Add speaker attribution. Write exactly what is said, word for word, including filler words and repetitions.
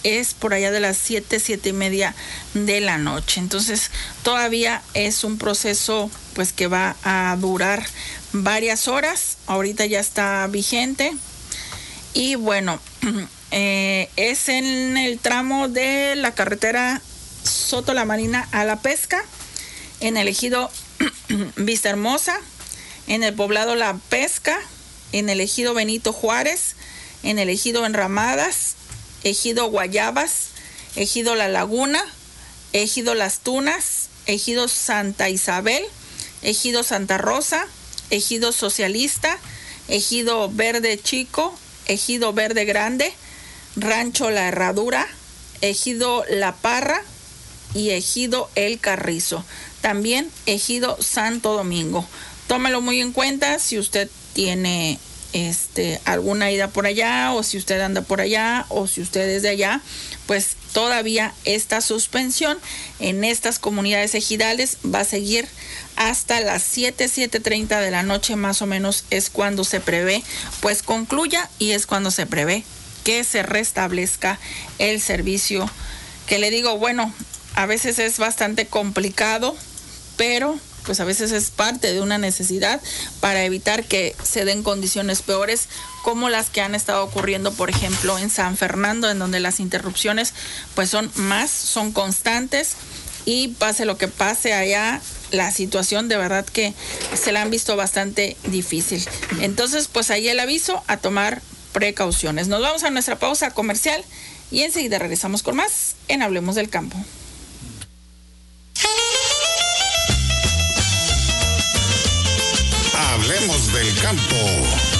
Speaker 1: es por allá de las siete, siete y media de la noche. Entonces todavía es un proceso pues que va a durar varias horas. Ahorita ya está vigente. Y bueno, eh, es en el tramo de la carretera Soto La Marina a La Pesca, en el ejido Vista Hermosa, en el poblado La Pesca, en el ejido Benito Juárez, en el ejido Enramadas, ejido Guayabas, ejido La Laguna, ejido Las Tunas, ejido Santa Isabel, ejido Santa Rosa, ejido Socialista, ejido Verde Chico, ejido Verde Grande, rancho La Herradura, ejido La Parra y ejido El Carrizo. También ejido Santo Domingo. Tómelo muy en cuenta si usted tiene este alguna ida por allá, o si usted anda por allá, o si usted es de allá, pues todavía esta suspensión en estas comunidades ejidales va a seguir hasta las siete, siete treinta de la noche más o menos, es cuando se prevé pues concluya, y es cuando se prevé que se restablezca el servicio, que le digo, bueno, a veces es bastante complicado, pero pues a veces es parte de una necesidad para evitar que se den condiciones peores como las que han estado ocurriendo, por ejemplo, en San Fernando, en donde las interrupciones pues son más, son constantes, y pase lo que pase allá, la situación de verdad que se la han visto bastante difícil. Entonces, pues ahí el aviso, a tomar precauciones. Nos vamos a nuestra pausa comercial y enseguida regresamos con más en Hablemos del Campo.
Speaker 2: Hablemos del Campo.